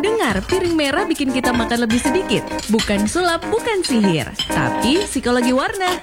dengar piring merah bikin kita makan lebih sedikit? Bukan sulap, bukan sihir, tapi psikologi warna.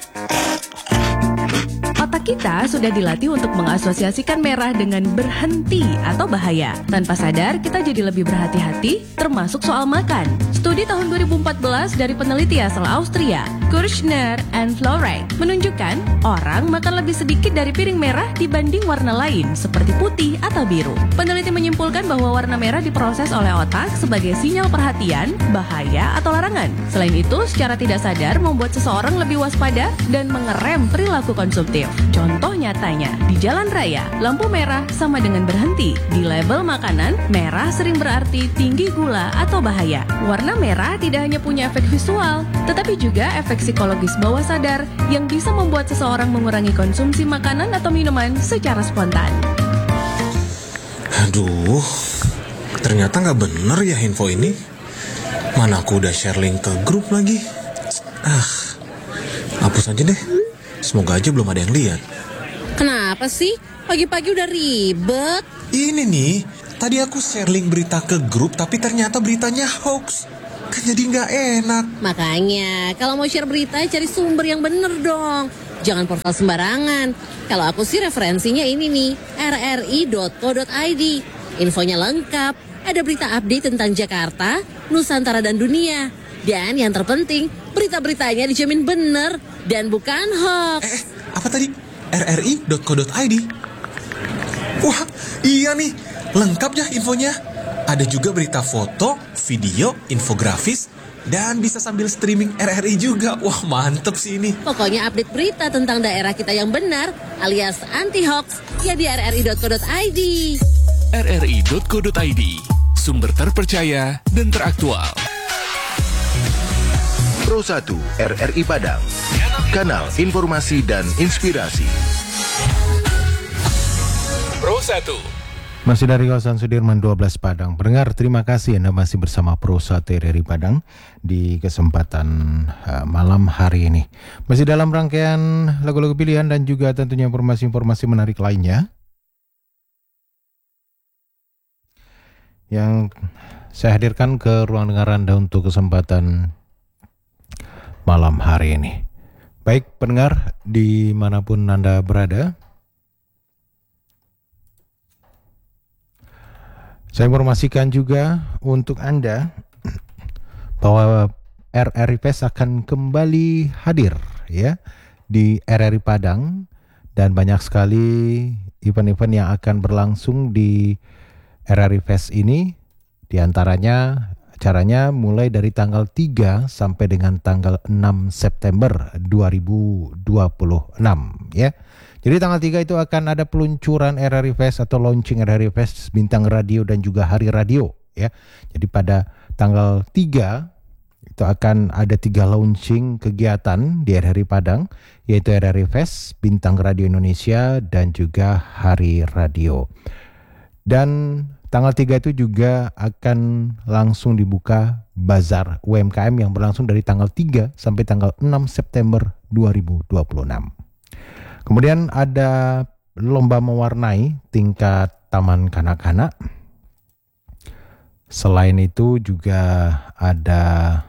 Otak kita sudah dilatih untuk mengasosiasikan merah dengan berhenti atau bahaya. Tanpa sadar, kita jadi lebih berhati-hati, termasuk soal makan. Studi tahun 2014 dari peneliti asal Austria, Kirschner and Florey, menunjukkan orang makan lebih sedikit dari piring merah dibanding warna lain, seperti putih atau biru. Peneliti menyimpulkan bahwa warna merah diproses oleh otak sebagai sinyal perhatian, bahaya, atau larangan. Selain itu, secara tidak sadar membuat seseorang lebih waspada dan mengerem perilaku konsumtif. Contoh nyatanya, di jalan raya, lampu merah sama dengan berhenti. Di label makanan, merah sering berarti tinggi gula atau bahaya. Warna merah tidak hanya punya efek visual, tetapi juga efek psikologis bawah sadar yang bisa membuat seseorang mengurangi konsumsi makanan atau minuman secara spontan. Aduh, ternyata nggak bener ya info ini. Mana aku udah share link ke grup lagi. Hapus aja deh. Semoga aja belum ada yang lihat. Kenapa sih? Pagi-pagi udah ribet. Ini nih, tadi aku share link berita ke grup, tapi ternyata beritanya hoax. Kan jadi nggak enak. Makanya, kalau mau share berita, cari sumber yang bener dong. Jangan portal sembarangan. Kalau aku sih referensinya ini nih, rri.co.id. Infonya lengkap, ada berita update tentang Jakarta, Nusantara, dan dunia. Dan yang terpenting, berita-beritanya dijamin bener dan bukan hoax. Apa tadi? rri.co.id. Wah, iya nih, lengkap ya infonya. Ada juga berita foto, video, infografis, dan bisa sambil streaming RRI juga. Wah, mantep sih ini. Pokoknya update berita tentang daerah kita yang benar, alias anti-hoax, ya di rri.co.id. rri.co.id, sumber terpercaya dan teraktual. Pro 1 RRI Padang, kanal informasi dan inspirasi. Pro 1. Masih dari kawasan Sudirman 12 Padang. Pendengar, terima kasih Anda masih bersama Pro 1 RRI Padang di kesempatan malam hari ini. Masih dalam rangkaian lagu-lagu pilihan dan juga tentunya informasi-informasi menarik lainnya yang saya hadirkan ke ruang dengar Anda untuk kesempatan malam hari ini. Baik pendengar, dimanapun Anda berada, saya informasikan juga untuk Anda bahwa RRI Fest akan kembali hadir ya di RRI Padang, dan banyak sekali event-event yang akan berlangsung di RRI Fest ini. Di antaranya acaranya mulai dari tanggal 3 sampai dengan tanggal 6 September 2026 ya. Jadi tanggal 3 itu akan ada peluncuran RRI Fest atau launching RRI Fest, bintang radio dan juga hari radio ya. Jadi pada tanggal 3 itu akan ada 3 launching kegiatan di RRI Padang, yaitu RRI Fest, bintang radio Indonesia dan juga hari radio. Dan tanggal 3 itu juga akan langsung dibuka Bazar UMKM yang berlangsung dari tanggal 3 sampai tanggal 6 September 2026. Kemudian ada lomba mewarnai tingkat taman kanak-kanak. Selain itu juga ada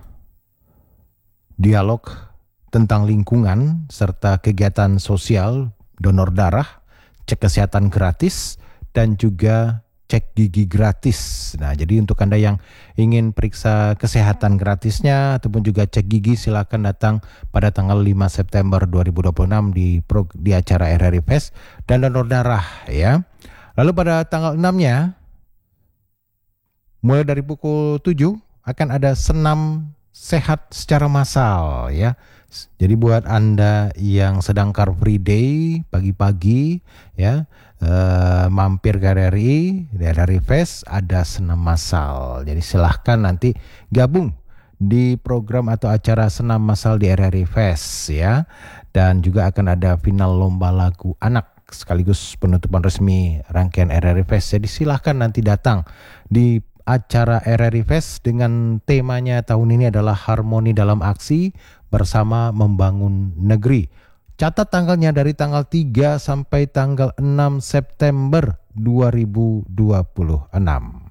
dialog tentang lingkungan serta kegiatan sosial, donor darah, cek kesehatan gratis, dan juga cek gigi gratis. Nah, jadi untuk Anda yang ingin periksa kesehatan gratisnya ataupun juga cek gigi, silakan datang pada tanggal 5 September 2026 di acara RRI Fest dan donor darah ya. Lalu pada tanggal 6-nya mulai dari pukul 7 akan ada senam sehat secara massal ya. Jadi buat Anda yang sedang Car Free Day pagi-pagi ya, mampir ke RRI, di RRI Fest ada senam massal. Jadi silahkan nanti gabung di program atau acara senam massal di RRI Fest ya. Dan juga akan ada final lomba lagu anak sekaligus penutupan resmi rangkaian RRI Fest. Jadi silahkan nanti datang di acara RRI Fest dengan temanya tahun ini adalah Harmoni dalam Aksi bersama Membangun Negeri. Catat tanggalnya dari tanggal 3 sampai tanggal 6 September 2026.